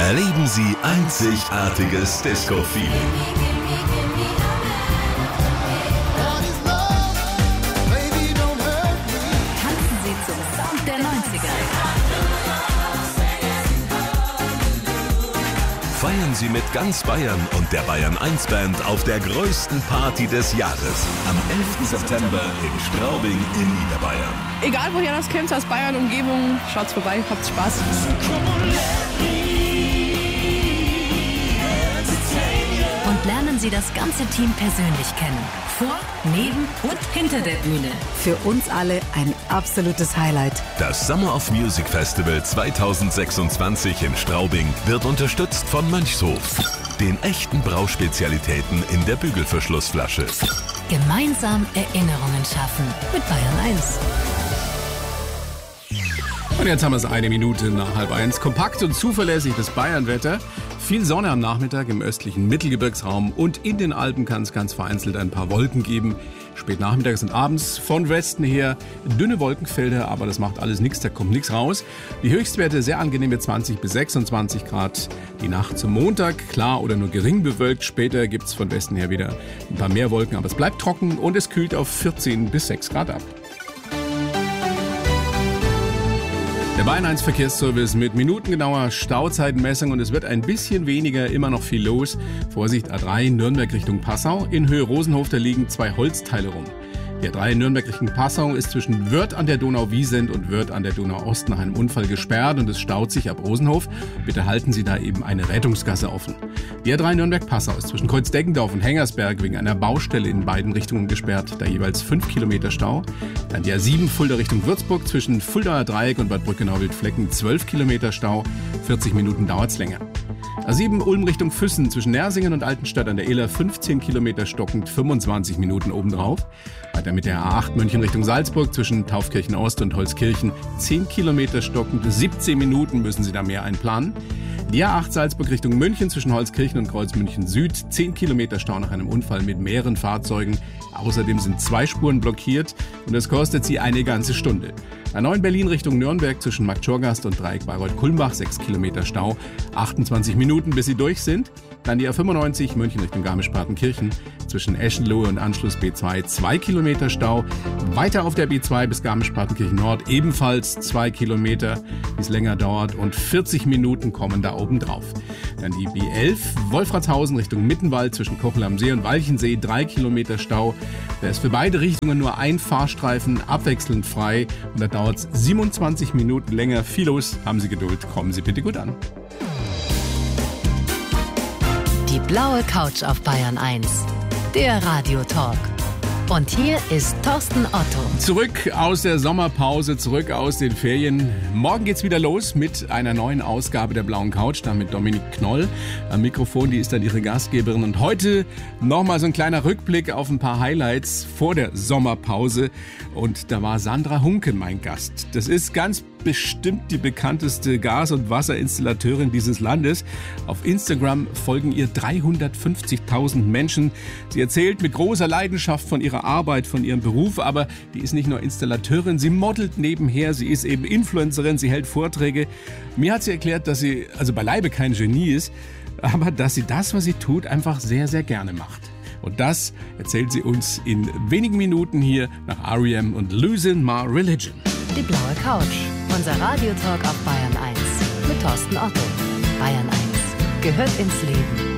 Erleben Sie einzigartiges Disco-Feeling. Tanzen Sie zum Sound der 90er. Feiern Sie mit ganz Bayern und der Bayern 1 Band auf der größten Party des Jahres. Am 11. September in Straubing in Niederbayern. Egal woher das kommt, aus Bayern, Umgebung, schaut's vorbei, habt Spaß. Und lernen Sie das ganze Team persönlich kennen. Vor, neben und hinter der Bühne. Für uns alle ein absolutes Highlight. Das Summer of Music Festival 2026 in Straubing wird unterstützt von Mönchshof, den echten Brauspezialitäten in der Bügelverschlussflasche. Gemeinsam Erinnerungen schaffen mit Bayern 1. Und jetzt haben wir es 1 Minute nach 12:30. Kompakt und zuverlässig das Bayernwetter. Viel Sonne am Nachmittag im östlichen Mittelgebirgsraum und in den Alpen kann es ganz vereinzelt ein paar Wolken geben. Spät nachmittags und abends von Westen her dünne Wolkenfelder, aber das macht alles nichts, da kommt nichts raus. Die Höchstwerte sehr angenehme 20 bis 26 Grad. Die Nacht zum Montag klar oder nur gering bewölkt. Später gibt es von Westen her wieder ein paar mehr Wolken, aber es bleibt trocken und es kühlt auf 14 bis 6 Grad ab. Der Bayern 1 Verkehrsservice mit minutengenauer Stauzeitenmessung und es wird ein bisschen weniger, immer noch viel los. Vorsicht, A3 Nürnberg Richtung Passau. In Höhe Rosenhof, da liegen 2 Holzteile rum. Die A3 Nürnberg Richtung Passau ist zwischen Wörth an der Donau-Wiesent und Wörth an der Donau-Ost nach einem Unfall gesperrt und es staut sich ab Rosenhof. Bitte halten Sie da eben eine Rettungsgasse offen. Die A3 Nürnberg-Passau ist zwischen Kreuzdeckendorf und Hengersberg wegen einer Baustelle in beiden Richtungen gesperrt, da jeweils 5 Kilometer Stau. Dann die A7 Fulda Richtung Würzburg zwischen Fuldaer Dreieck und Bad Brückenau-Wildflecken 12 Kilometer Stau, 40 Minuten dauert's länger. A7 Ulm Richtung Füssen zwischen Nersingen und Altenstadt an der Iller 15 Kilometer stockend, 25 Minuten obendrauf. Weiter mit der A8 München Richtung Salzburg zwischen Taufkirchen Ost und Holzkirchen 10 Kilometer stockend, 17 Minuten müssen Sie da mehr einplanen. Die A8 Salzburg Richtung München zwischen Holzkirchen und Kreuzmünchen Süd 10 Kilometer Stau nach einem Unfall mit mehreren Fahrzeugen. Außerdem sind 2 Spuren blockiert und das kostet Sie eine ganze Stunde. A9 Berlin Richtung Nürnberg zwischen Marktschorgast und Dreieck Bayreuth-Kulmbach 6 Kilometer Stau, 28 Minuten bis Sie durch sind. Dann die A95 München Richtung Garmisch-Partenkirchen zwischen Eschenlohe und Anschluss B2 2 Kilometer Stau. Weiter auf der B2 bis Garmisch-Partenkirchen Nord ebenfalls 2 Kilometer, wie es länger dauert und 40 Minuten kommen da oben drauf. Dann die B11 Wolfratshausen Richtung Mittenwald zwischen Kochel am See und Walchensee 3 Kilometer Stau. Da ist für beide Richtungen nur ein Fahrstreifen abwechselnd frei und da dauert es 27 Minuten länger. Viel los, haben Sie Geduld, kommen Sie bitte gut an. Die blaue Couch auf Bayern 1. Der Radiotalk. Und hier ist Thorsten Otto. Zurück aus der Sommerpause, zurück aus den Ferien. Morgen geht's wieder los mit einer neuen Ausgabe der blauen Couch, dann mit Dominik Knoll am Mikrofon, die ist dann ihre Gastgeberin. Und heute nochmal so ein kleiner Rückblick auf ein paar Highlights vor der Sommerpause. Und da war Sandra Hunke mein Gast. Das ist ganz bestimmt die bekannteste Gas- und Wasserinstallateurin dieses Landes. Auf Instagram folgen ihr 350.000 Menschen. Sie erzählt mit großer Leidenschaft von ihrer Arbeit, von ihrem Beruf, aber die ist nicht nur Installateurin, sie modelt nebenher, sie ist eben Influencerin, sie hält Vorträge. Mir hat sie erklärt, dass sie also beileibe kein Genie ist, aber dass sie das, was sie tut, einfach sehr, sehr gerne macht. Und das erzählt sie uns in wenigen Minuten hier nach R.E.M. und Losing My Religion. Die blaue Couch. Unser Radiotalk auf Bayern 1 mit Thorsten Otto. Bayern 1 gehört ins Leben.